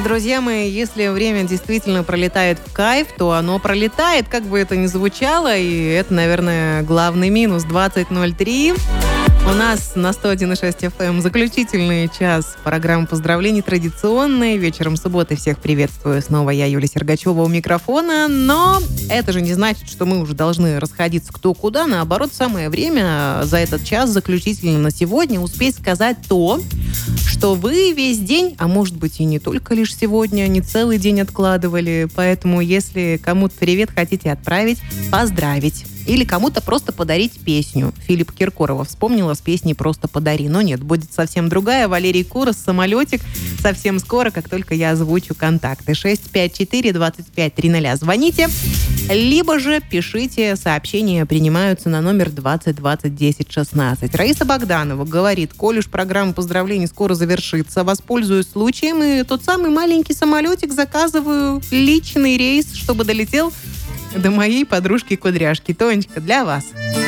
Друзья мои, если время действительно пролетает в кайф, то оно пролетает, как бы это ни звучало, и это, наверное, главный минус. 20:03. У нас на 101.6 FM заключительный час программы поздравлений традиционной. Вечером субботы всех приветствую. Снова я, Юлия Сергачева, у микрофона. Но это же не значит, что мы уже должны расходиться кто куда. Наоборот, самое время за этот час заключительно на сегодня успеть сказать то, что вы весь день, а может быть и не только лишь сегодня, не целый день откладывали. Поэтому если кому-то привет хотите отправить, поздравить. Или кому-то просто подарить песню. Филиппа Киркорова вспомнила с песней «Просто подари». Но нет, будет совсем другая. Валерий Курас, «Самолетик». Совсем скоро, как только я озвучу контакты. 654-25-00. Звоните. Либо же пишите сообщения, принимаются на номер 2020-10-16. Раиса Богданова говорит: коль уж программа поздравлений скоро завершится, воспользуюсь случаем и тот самый маленький самолетик заказываю, личный рейс, чтобы долетел до моей подружки-кудряшки. Тонечка, для вас.